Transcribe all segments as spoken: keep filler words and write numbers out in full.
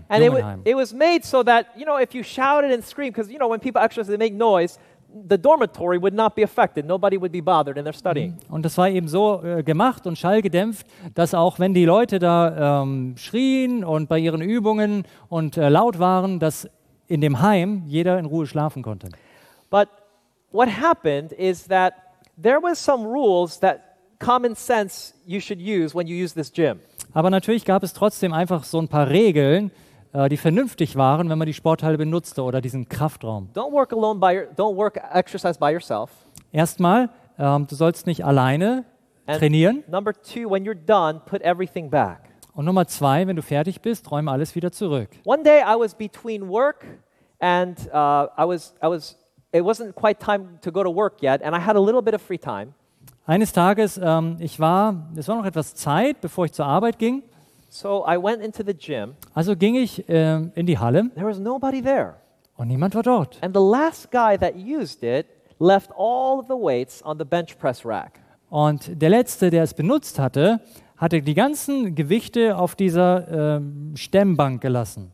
And it, wa- Jungenheim. it was made so that, you know, if you shouted and screamed, because, you know, when people exercise, they make noise, the dormitory would not be affected. Nobody would be bothered in their studying. Und das war eben so äh, gemacht und schallgedämpft, dass auch wenn die Leute da ähm, schrien und bei ihren Übungen und äh, laut waren, dass in dem Heim jeder in Ruhe schlafen konnte. But what happened is that there was some rules that common sense you should use when you use this gym. Aber natürlich gab es trotzdem einfach so ein paar Regeln, äh, die vernünftig waren, wenn man die Sporthalle benutzte oder diesen Kraftraum. Don't work alone by your, don't work exercise by yourself. Erstmal, ähm, du sollst nicht alleine And trainieren. number two, when you're done, put everything back. Und Nummer zwei, wenn du fertig bist, räume alles wieder zurück. One day I was between work and uh, I was I was it wasn't quite time to go to work yet, and I had a little bit of free time. Eines Tages, ähm, ich war, es war noch etwas Zeit, bevor ich zur Arbeit ging. So I went into the gym. Also ging ich ähm, in die Halle There was nobody there. und niemand war dort. And the last guy that used it left all of the weights on the bench press rack. Und der Letzte, der es benutzt hatte, hatte die ganzen Gewichte auf dieser ähm, Stemmbank gelassen.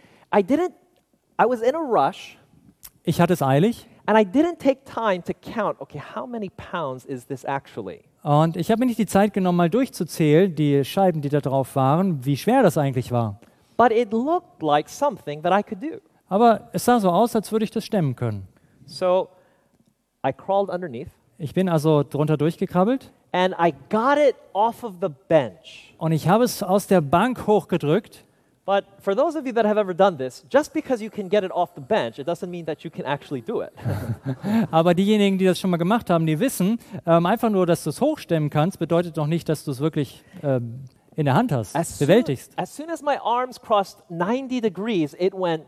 I didn't I was in a rush Ich hatte es eilig and I didn't take time to count, okay, how many pounds is this actually? und ich habe mir nicht die Zeit genommen, mal durchzuzählen, die Scheiben, die da drauf waren, wie schwer das eigentlich war. But it looked like something that I could do. Aber es sah so aus, als würde ich das stemmen können. So I crawled underneath Ich bin also drunter durchgekrabbelt and I got it off of the bench. und ich habe es aus der Bank hochgedrückt. But for those of you that have ever done this, just because you can get it off the bench, it doesn't mean that you can actually do it. Aber diejenigen, die das schon mal gemacht haben, die wissen, ähm, einfach nur, dass du es hochstemmen kannst, bedeutet noch nicht, dass du es wirklich ähm, in der Hand hast, As soon, bewältigst. as soon as my arms crossed ninety degrees, it went,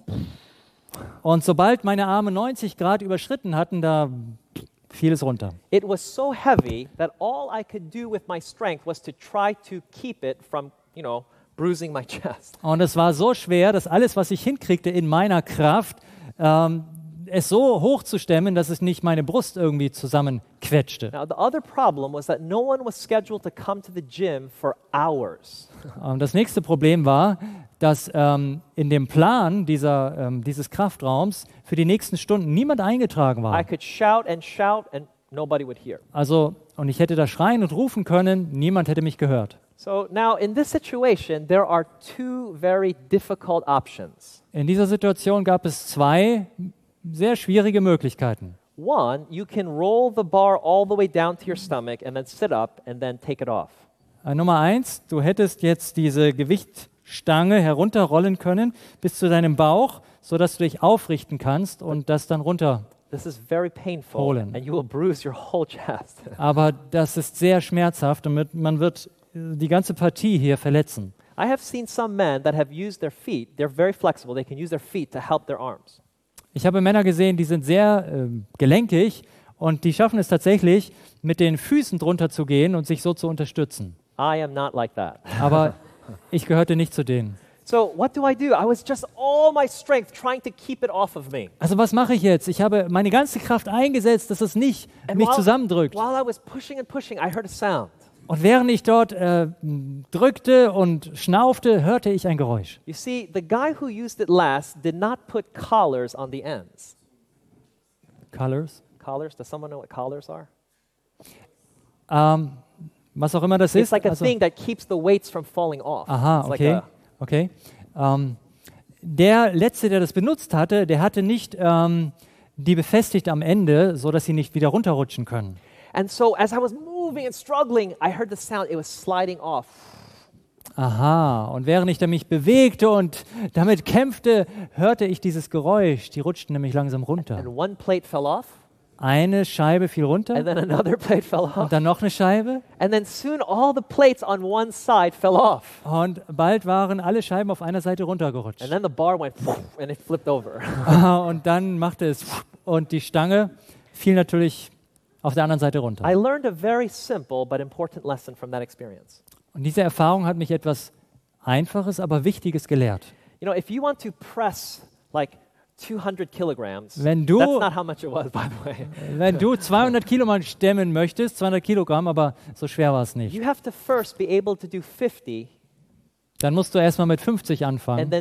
Und sobald meine Arme neunzig Grad überschritten hatten, da fiel es runter. it was so heavy that all I could do with my strength was to try to keep it from, you know, bruising my chest. Und es war so schwer, dass alles, was ich hinkriegte in meiner Kraft, ähm, es so hoch zu stemmen, dass es nicht meine Brust irgendwie zusammenquetschte. Now, the other problem was that no one was scheduled to come to the gym for hours. Ähm, das nächste Problem war, dass ähm, in dem Plan dieser, ähm, dieses Kraftraums für die nächsten Stunden niemand eingetragen I war. could shout and shout and nobody would hear. Also, und ich hätte da schreien und rufen können, niemand hätte mich gehört. So now in this situation, there are two very difficult options. In dieser Situation gab es zwei sehr schwierige Möglichkeiten. One, you can roll the bar all the way down to your stomach and then sit up and then take it off. Äh, Nummer eins, du hättest jetzt diese Gewichtstange herunterrollen können bis zu deinem Bauch, sodass du dich aufrichten kannst und das dann runter. This is very painful Rollen. and you will bruise your whole chest. Aber das ist sehr schmerzhaft und mit- man wird äh, die ganze Partie hier verletzen. I have seen some men that have used their feet. They're very flexible. They can use their feet to help their arms. Ich habe Männer gesehen, die sind sehr äh, gelenkig und die schaffen es tatsächlich, mit den Füßen drunter zu gehen und sich so zu unterstützen. I am not like that. Aber ich gehörte nicht zu denen. So what do I do? I was just all my strength trying to keep it off of me. Also was mache ich jetzt? Ich habe meine ganze Kraft eingesetzt, dass es nicht And mich while, zusammendrückt. while I was pushing and pushing, I heard a sound. Und während ich dort äh, drückte und schnaufte, hörte ich ein Geräusch. You see, the guy who used it last did not put collars on the ends. Colors. Collars? Does someone know what collars are? Ähm, was auch immer das It's ist. like a Also, thing that keeps the weights from falling off. aha, It's like okay. a- okay. Ähm, der Letzte, der das benutzt hatte, der hatte nicht ähm, die befestigt am Ende, sodass sie nicht wieder runterrutschen können. And so as I was moving and struggling, I heard the sound. It was sliding off. Aha, und während ich da mich bewegte und damit kämpfte, hörte ich dieses Geräusch. Die rutschten nämlich langsam runter. And one plate fell off, Eine Scheibe fiel runter and then another plate fell off. und dann noch eine Scheibe. And then soon all the plates on one side fell off. Und bald waren alle Scheiben auf einer Seite runtergerutscht. And then the bar went and it flipped over. Und dann machte es und die Stange fiel natürlich auf der anderen Seite runter. I learned a very simple but important lesson from that experience. Und diese Erfahrung hat mich etwas Einfaches, aber Wichtiges gelehrt. You know, if you want to press like two hundred kilograms, Wenn du- that's not how much it was, by the way. Wenn du zweihundert Kilo mal stemmen möchtest, zweihundert Kilogramm, aber so schwer war es nicht, You have to first be able to do fifty dann musst du erstmal mit fünfzig and anfangen. then